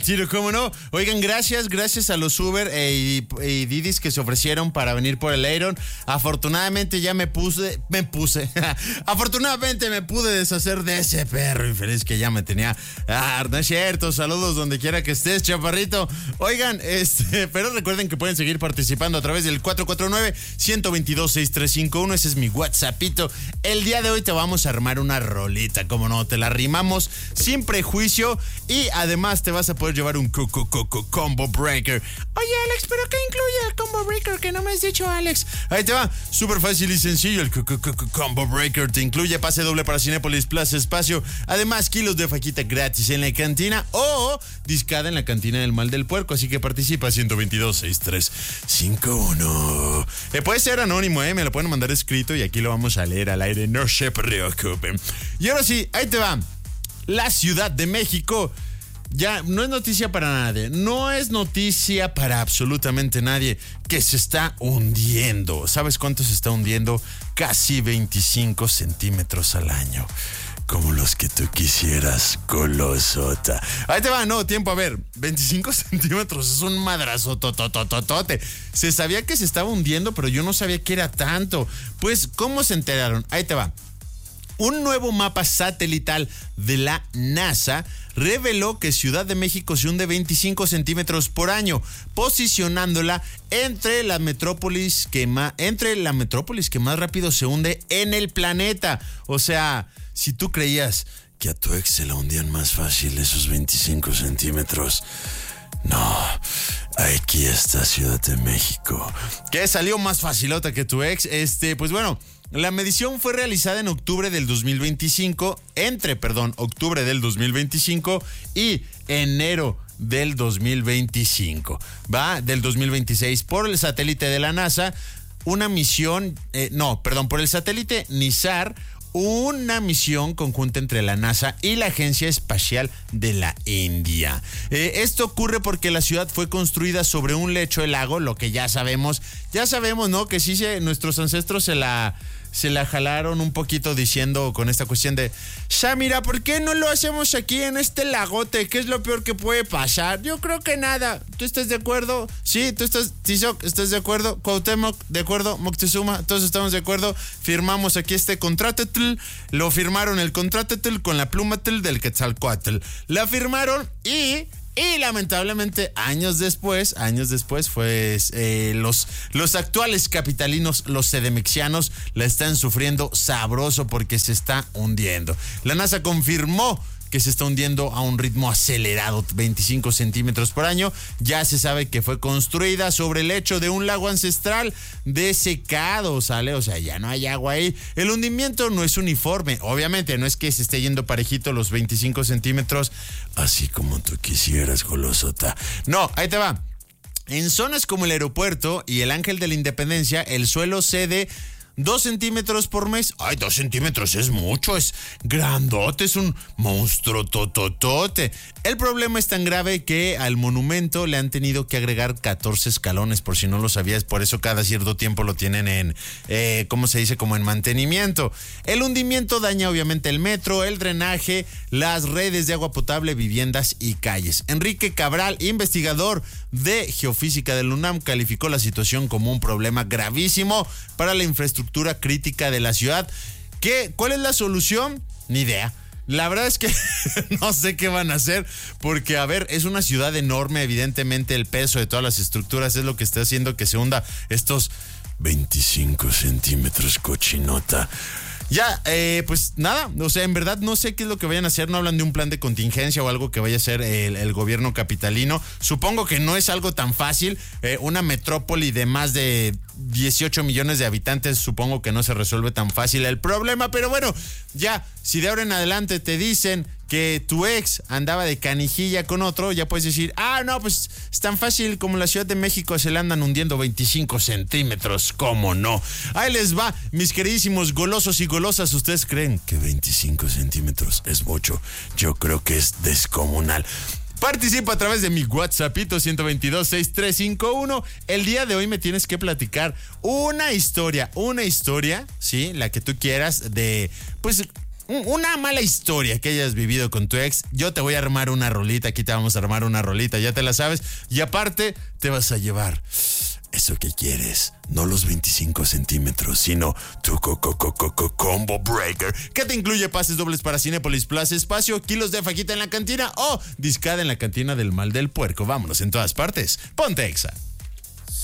tiro, ¿cómo no? Oigan, gracias a los Uber y Didis que se ofrecieron para venir por el Aeron. Afortunadamente ya me puse. Afortunadamente me pude deshacer de ese perro infeliz que ya me tenía. No es cierto, saludos donde quiera que estés, chaparrito. Oigan, pero recuerden que pueden seguir participando a través del 449-122-6351. Ese es mi WhatsAppito. El día de hoy te vamos a armar una rolita, como no, te la rimamos sin prejuicio y además te vas a poder llevar un combo breaker. Oye, Alex, ¿pero qué incluye el combo breaker? Que no me has dicho, Alex. Ahí te va, súper fácil y sencillo. El combo breaker te incluye pase doble para Cinépolis Plaza Espacio, además kilos de fajita gratis en la cantina o discada en la cantina del Mal del Puerco, así que participa 122-6351. Puede ser anónimo, me lo pueden mandar escrito y aquí lo vamos a leer al aire, no se preocupen. Y ahora sí, ahí te va. La Ciudad de México ya no es noticia para nadie, no es noticia para absolutamente nadie, que se está hundiendo. ¿Sabes cuánto se está hundiendo? Casi 25 centímetros al año. Como los que tú quisieras, golosota. Ahí te va, no, tiempo, a ver, 25 centímetros es un madrazo tototototote. Se sabía que se estaba hundiendo, pero yo no sabía que era tanto. Pues, ¿cómo se enteraron? Ahí te va. Un nuevo mapa satelital de la NASA reveló que Ciudad de México se hunde 25 centímetros por año, posicionándola entre la metrópolis que más rápido se hunde en el planeta. O sea, si tú creías que a tu ex se la hundían más fácil esos 25 centímetros, no, aquí está Ciudad de México, que salió más facilota que tu ex. Pues bueno, la medición fue realizada en octubre del 2025 y enero del 2025, del 2026, por el satélite de la NASA, por el satélite NISAR, una misión conjunta entre la NASA y la Agencia Espacial de la India. Esto ocurre porque la ciudad fue construida sobre un lecho del lago, lo que ya sabemos, ¿no? Que sí, nuestros ancestros se la jalaron un poquito diciendo con esta cuestión de, mira, ¿por qué no lo hacemos aquí en este lagote? ¿Qué es lo peor que puede pasar? Yo creo que nada. ¿Tú estás de acuerdo? Sí, tú estás, Tizoc, ¿estás de acuerdo? Cuauhtémoc, ¿de acuerdo? Moctezuma, todos estamos de acuerdo. Firmamos aquí este contrato, lo firmaron el contrato con la pluma del Quetzalcóatl. La firmaron y lamentablemente años después, pues los actuales capitalinos, los cedemexianos, la están sufriendo sabroso porque se está hundiendo. La NASA confirmó que se está hundiendo a un ritmo acelerado, 25 centímetros por año. Ya se sabe que fue construida sobre el lecho de un lago ancestral desecado, ¿sale? O sea, ya no hay agua ahí. El hundimiento no es uniforme, obviamente, no es que se esté yendo parejito los 25 centímetros, así como tú quisieras, golosota. No, ahí te va. En zonas como el aeropuerto y el Ángel de la Independencia, el suelo cede 2 centímetros por mes. Ay, 2 centímetros es mucho, es grandote, es un monstruo tototote. El problema es tan grave que al monumento le han tenido que agregar 14 escalones, por si no lo sabías, por eso cada cierto tiempo lo tienen en, como en mantenimiento. El hundimiento daña obviamente el metro, el drenaje, las redes de agua potable, viviendas y calles. Enrique Cabral, investigador de Geofísica del UNAM, calificó la situación como un problema gravísimo para la infraestructura crítica de la ciudad. ¿Cuál es la solución? Ni idea. La verdad es que no sé qué van a hacer, porque, a ver, es una ciudad enorme, evidentemente el peso de todas las estructuras es lo que está haciendo que se hunda estos 25 centímetros, cochinota. Ya, pues nada, o sea, en verdad no sé qué es lo que vayan a hacer, no hablan de un plan de contingencia o algo que vaya a hacer el gobierno capitalino. Supongo que no es algo tan fácil, una metrópoli de más de 18 millones de habitantes, supongo que no se resuelve tan fácil el problema, pero bueno, ya, si de ahora en adelante te dicen que tu ex andaba de canijilla con otro, ya puedes decir, no, pues es tan fácil como la Ciudad de México se le andan hundiendo 25 centímetros, ¿cómo no? Ahí les va, mis queridísimos golosos y golosas, ¿ustedes creen que 25 centímetros es mucho? Yo creo que es descomunal. Participa a través de mi WhatsAppito 122-6351. El día de hoy me tienes que platicar una historia, ¿sí? La que tú quieras de, pues, una mala historia que hayas vivido con tu ex, yo te voy a armar una rolita, aquí te vamos a armar una rolita, ya te la sabes, y aparte te vas a llevar eso que quieres, no los 25 centímetros, sino tu combo breaker, que te incluye pases dobles para Cinépolis Plaza Espacio, kilos de fajita en la cantina o discada en la cantina del Mal del Puerco. Vámonos en todas partes, ponte Exa.